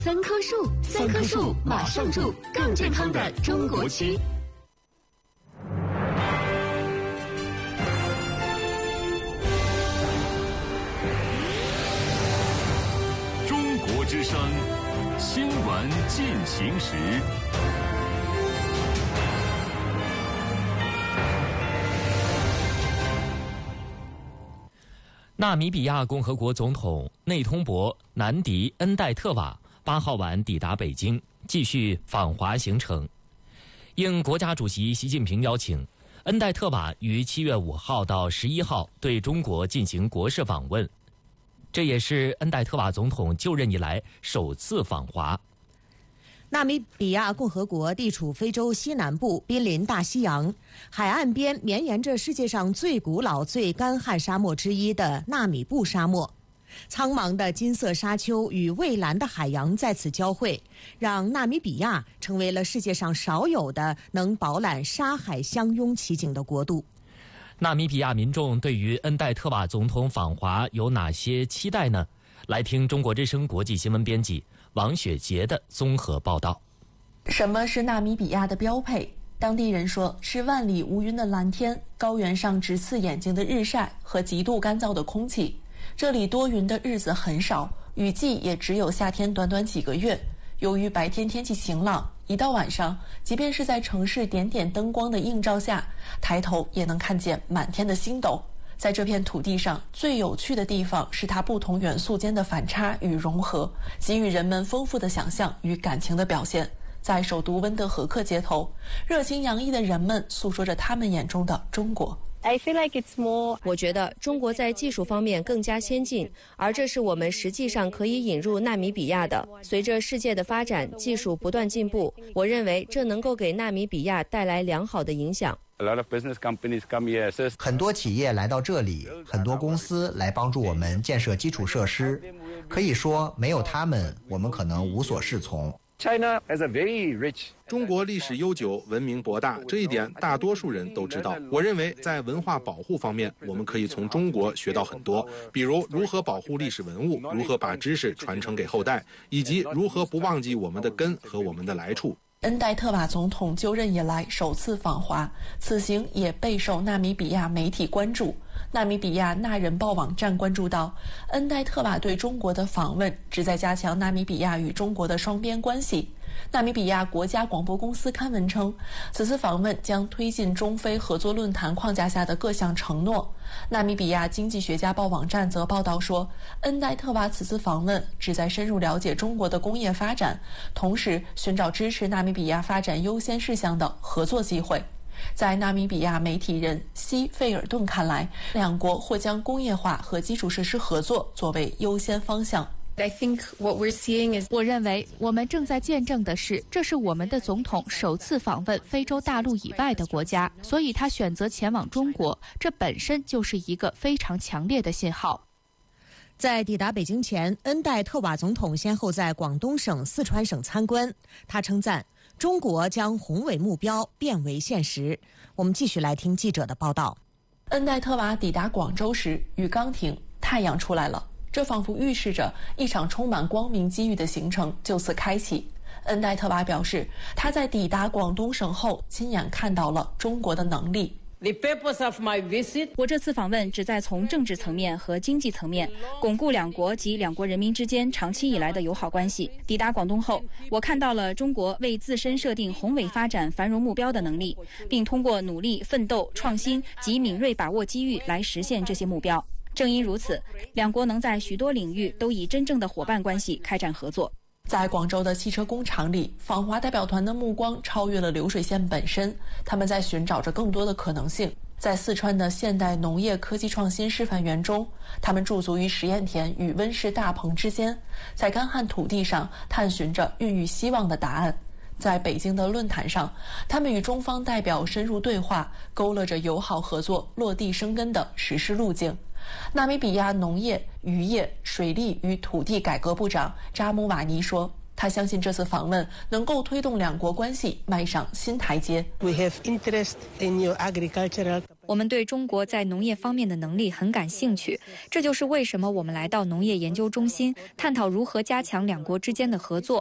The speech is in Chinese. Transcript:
3棵树，3棵树，马上住更健康的中国区。 中国之声新闻进行时。 纳米比亚共和国总统内通博·南迪恩代特瓦8号晚抵达北京，继续访华行程。应国家主席习近平邀请，恩代特瓦于7月5号到11号对中国进行国事访问，这也是恩代特瓦总统就任以来首次访华。 纳米比亚共和国地处非洲西南部，濒临大西洋，海岸边绵延着世界上最古老、最干旱沙漠之一的纳米布沙漠。苍茫的金色沙丘与蔚蓝的海洋在此交汇，让纳米比亚成为了世界上少有的能饱览沙海相拥奇景的国度。 纳米比亚民众对于恩代特瓦总统访华有哪些期待呢？来听中国之声国际新闻编辑王雪杰的综合报道。 什么是纳米比亚的标配？当地人说是万里无云的蓝天，高原上直刺眼睛的日晒和极度干燥的空气。这里多云的日子很少，雨季也只有夏天短短几个月。由于白天天气晴朗，一到晚上，即便是在城市点点灯光的映照下，抬头也能看见满天的星斗。在这片土地上，最有趣的地方是它不同元素间的反差与融合，给予人们丰富的想象与感情的表现。在首都温德河克街头，热情洋溢的人们诉说着他们眼中的中国。 我觉得中国在技术方面更加先进，而这是我们实际上可以引入纳米比亚的。随着世界的发展，技术不断进步，我认为这能够给纳米比亚带来良好的影响。 很多企业来到这里，很多公司来帮助我们建设基础设施，可以说没有他们，我们可能无所适从。 中国历史悠久，文明博大，这一点大多数人都知道。我认为在文化保护方面，我们可以从中国学到很多，比如如何保护历史文物，如何把知识传承给后代，以及如何不忘记我们的根和我们的来处。 恩代特瓦总统就任以来首次访华，此行也备受纳米比亚媒体关注。纳米比亚纳人报网站关注到，恩代特瓦对中国的访问旨在加强纳米比亚与中国的双边关系。纳米比亚国家广播公司刊文称，此次访问将推进中非合作论坛框架下的各项承诺。纳米比亚经济学家报网站则报道说，恩代特瓦此次访问旨在深入了解中国的工业发展，同时寻找支持纳米比亚发展优先事项的合作机会。在纳米比亚媒体人西费尔顿看来，两国或将工业化和基础设施合作作为优先方向。 我认为我们正在见证的是，这是我们的总统首次访问非洲大陆以外的国家，所以他选择前往中国，这本身就是一个非常强烈的信号。 在抵达北京前，恩代特瓦总统先后在广东省、四川省参观。他称赞中国将宏伟目标变为现实。我们继续来听记者的报道。 恩代特瓦抵达广州时，雨刚停，太阳出来了。这仿佛预示着一场充满光明机遇的行程就此开启。恩代特瓦表示，他在抵达广东省后亲眼看到了中国的能力。 我这次访问旨在从政治层面和经济层面巩固两国及两国人民之间长期以来的友好关系。抵达广东后，我看到了中国为自身设定宏伟发展繁荣目标的能力，并通过努力、奋斗、创新及敏锐把握机遇来实现这些目标。正因如此，两国能在许多领域都以真正的伙伴关系开展合作。 在广州的汽车工厂里，访华代表团的目光超越了流水线本身，他们在寻找着更多的可能性。在四川的现代农业科技创新示范园中，他们驻足于实验田与温室大棚之间，在干旱土地上探寻着孕育希望的答案。在北京的论坛上，他们与中方代表深入对话，勾勒着友好合作落地生根的实施路径。纳米比亚农业、渔业、水利与土地改革部长扎姆瓦尼说， 他相信这次访问能够推动两国关系迈上新台阶。 我们对中国在农业方面的能力很感兴趣，这就是为什么我们来到农业研究中心，探讨如何加强两国之间的合作。